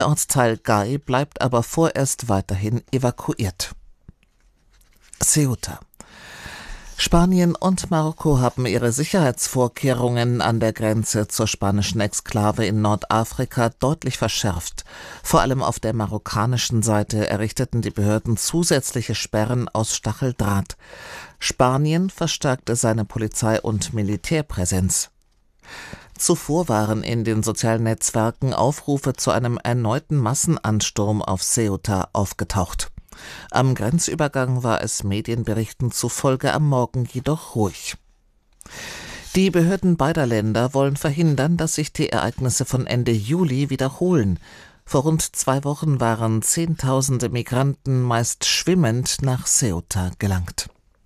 Der Ortsteil Gai bleibt aber vorerst weiterhin evakuiert. Ceuta. Spanien und Marokko haben ihre Sicherheitsvorkehrungen an der Grenze zur spanischen Exklave in Nordafrika deutlich verschärft. Vor allem auf der marokkanischen Seite errichteten die Behörden zusätzliche Sperren aus Stacheldraht. Spanien verstärkte seine Polizei- und Militärpräsenz. Zuvor waren in den sozialen Netzwerken Aufrufe zu einem erneuten Massenansturm auf Ceuta aufgetaucht. Am Grenzübergang war es Medienberichten zufolge am Morgen jedoch ruhig. Die Behörden beider Länder wollen verhindern, dass sich die Ereignisse von Ende Juli wiederholen. Vor rund 2 Wochen waren Zehntausende Migranten meist schwimmend nach Ceuta gelangt.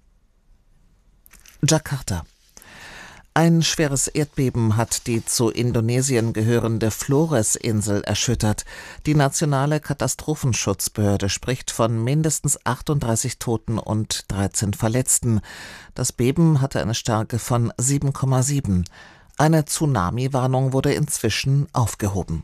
Jakarta. Ein schweres Erdbeben hat die zu Indonesien gehörende Flores-Insel erschüttert. Die nationale Katastrophenschutzbehörde spricht von mindestens 38 Toten und 13 Verletzten. Das Beben hatte eine Stärke von 7,7. Eine Tsunami-Warnung wurde inzwischen aufgehoben.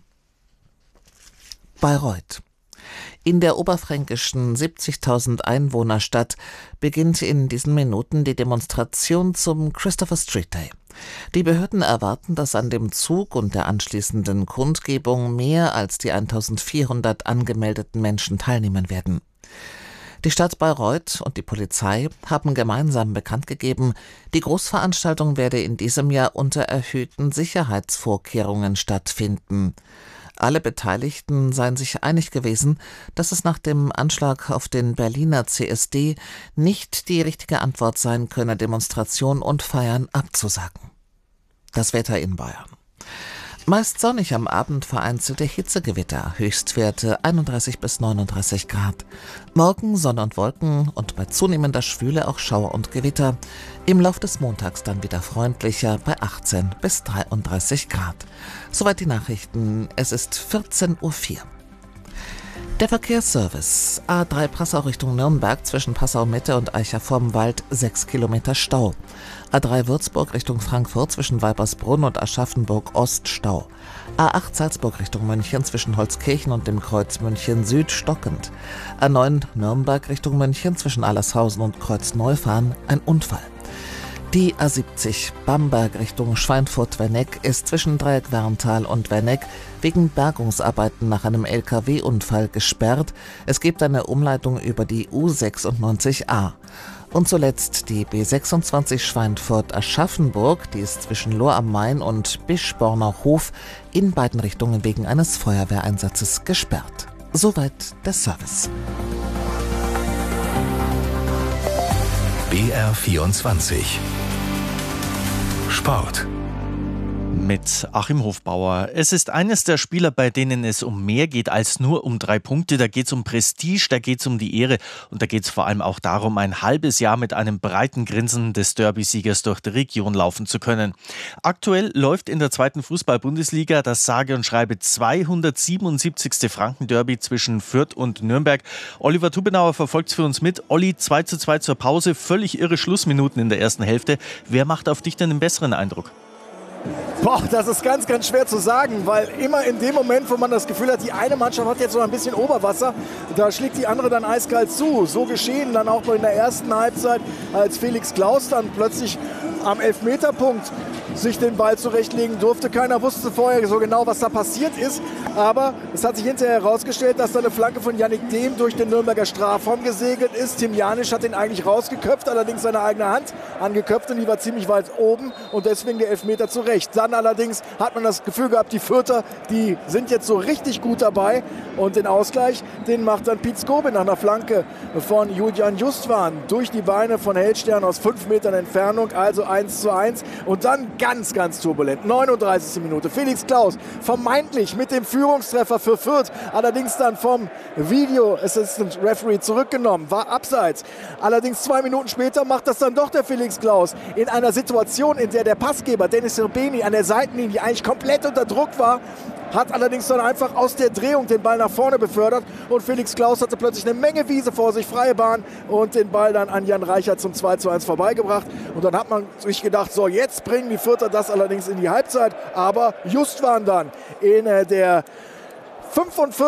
Bayreuth. In der oberfränkischen 70.000 Einwohnerstadt beginnt in diesen Minuten die Demonstration zum Christopher Street Day. Die Behörden erwarten, dass an dem Zug und der anschließenden Kundgebung mehr als die 1.400 angemeldeten Menschen teilnehmen werden. Die Stadt Bayreuth und die Polizei haben gemeinsam bekannt gegeben, die Großveranstaltung werde in diesem Jahr unter erhöhten Sicherheitsvorkehrungen stattfinden. Alle Beteiligten seien sich einig gewesen, dass es nach dem Anschlag auf den Berliner CSD nicht die richtige Antwort sein könne, Demonstrationen und Feiern abzusagen. Das Wetter in Bayern. Meist sonnig, am Abend vereinzelte Hitzegewitter, Höchstwerte 31 bis 39 Grad. Morgen Sonne und Wolken und bei zunehmender Schwüle auch Schauer und Gewitter. Im Lauf des Montags dann wieder freundlicher bei 18 bis 33 Grad. Soweit die Nachrichten, es ist 14:04 Uhr. Der Verkehrsservice. A3 Passau Richtung Nürnberg zwischen Passau Mitte und Eicher vorm Wald 6 Kilometer Stau. A3 Würzburg Richtung Frankfurt zwischen Weibersbrunn und Aschaffenburg Ost Stau. A8 Salzburg Richtung München zwischen Holzkirchen und dem Kreuz München Süd stockend. A9 Nürnberg Richtung München zwischen Allershausen und Kreuz Neufahren ein Unfall. Die A70 Bamberg Richtung Schweinfurt-Werneck ist zwischen Dreieck Werntal und Werneck wegen Bergungsarbeiten nach einem LKW-Unfall gesperrt. Es gibt eine Umleitung über die U96a. Und zuletzt die B26 Schweinfurt-Aschaffenburg, die ist zwischen Lohr am Main und Bischborner Hof in beiden Richtungen wegen eines Feuerwehreinsatzes gesperrt. Soweit der Service. BR24 Sport. Mit Achim Hofbauer. Es ist eines der Spieler, bei denen es um mehr geht als nur um 3 Punkte. Da geht es um Prestige, da geht es um die Ehre und da geht es vor allem auch darum, ein halbes Jahr mit einem breiten Grinsen des Derby-Siegers durch die Region laufen zu können. Aktuell läuft in der 2. Fußball-Bundesliga das sage und schreibe 277. Franken-Derby zwischen Fürth und Nürnberg. Oliver Tubenauer verfolgt es für uns mit. Olli, 2:2 zur Pause, völlig irre Schlussminuten in der ersten Hälfte. Wer macht auf dich denn den besseren Eindruck? Boah, das ist ganz, ganz schwer zu sagen, weil immer in dem Moment, wo man das Gefühl hat, die eine Mannschaft hat jetzt so ein bisschen Oberwasser, da schlägt die andere dann eiskalt zu. So geschehen dann auch in der ersten Halbzeit, als Felix Klaus dann plötzlich am Elfmeterpunkt sich den Ball zurechtlegen durfte. Keiner wusste vorher so genau, was da passiert ist. Aber es hat sich hinterher herausgestellt, dass da eine Flanke von Yannick Dehm durch den Nürnberger Strafraum gesegelt ist. Tim Janisch hat den eigentlich rausgeköpft, allerdings seine eigene Hand angeköpft und die war ziemlich weit oben und deswegen der Elfmeter zurecht. Dann allerdings hat man das Gefühl gehabt, die Fürther, die sind jetzt so richtig gut dabei und den Ausgleich, den macht dann Piet Skobin nach einer Flanke von Julian Justwan durch die Beine von Heldstern aus 5 Metern Entfernung, also 1:1 und dann ganz, ganz turbulent. 39. Minute. Felix Klaus vermeintlich mit dem Führungstreffer für Fürth, allerdings dann vom Video Assistant Referee zurückgenommen, war abseits. Allerdings 2 Minuten später macht das dann doch der Felix Klaus in einer Situation, in der der Passgeber Dennis Sirbeni an der Seitenlinie eigentlich komplett unter Druck war, hat allerdings dann einfach aus der Drehung den Ball nach vorne befördert und Felix Klaus hatte plötzlich eine Menge Wiese vor sich, freie Bahn und den Ball dann an Jan Reichert zum 2:1 vorbeigebracht und dann hat man sich gedacht, so jetzt bringen die Fürther das allerdings in die Halbzeit, aber Justwan dann in der 45